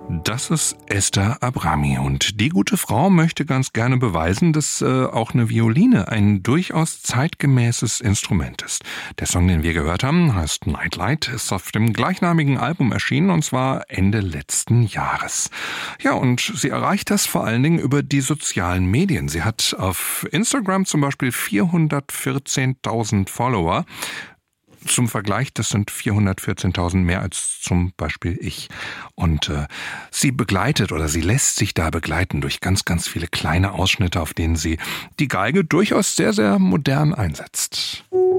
Das ist Esther Abrami und die gute Frau möchte ganz gerne beweisen, dass auch eine Violine ein durchaus zeitgemäßes Instrument ist. Der Song, den wir gehört haben, heißt Nightlight, ist auf dem gleichnamigen Album erschienen und zwar Ende letzten Jahres. Ja, und sie erreicht das vor allen Dingen über die sozialen Medien. Sie hat auf Instagram zum Beispiel 414.000 Follower. Zum Vergleich, das sind 414.000 mehr als zum Beispiel ich. Und sie begleitet oder sie lässt sich da begleiten durch ganz, ganz viele kleine Ausschnitte, auf denen sie die Geige durchaus sehr, sehr modern einsetzt.